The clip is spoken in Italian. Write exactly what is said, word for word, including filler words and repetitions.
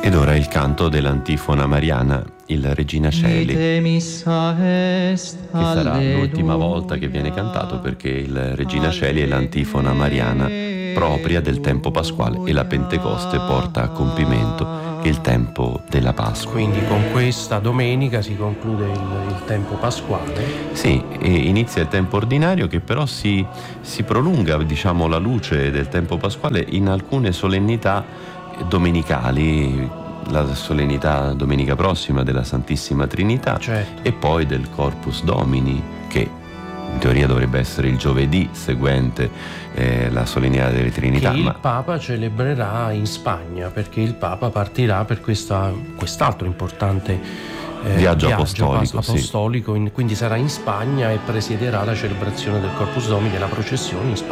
Ed ora il canto dell'antifona mariana, il Regina Coeli, che sarà l'ultima volta che viene cantato, perché il Regina Coeli è l'antifona mariana propria del tempo pasquale e la Pentecoste porta a compimento il tempo della Pasqua. Quindi con questa domenica si conclude il, il tempo pasquale. Sì, e inizia il tempo ordinario, che però si, si prolunga, diciamo, la luce del tempo pasquale in alcune solennità domenicali, la solennità domenica prossima della Santissima Trinità, certo. E poi del Corpus Domini, che in teoria dovrebbe essere il giovedì seguente eh, la solennità delle Trinità. Che il ma... Papa celebrerà in Spagna, perché il Papa partirà per questa, quest'altro importante eh, viaggio, viaggio apostolico, apostolico sì. in, quindi sarà in Spagna e presiederà la celebrazione del Corpus Domini e la processione in Spagna.